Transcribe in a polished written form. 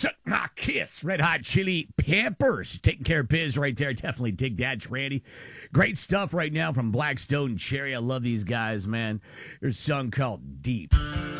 Suck My Kiss, Red Hot Chili Peppers. Taking care of biz right there. Definitely dig that, it's Randy. Great stuff right now from Blackstone Cherry. I love these guys, man. There's a song called Deep.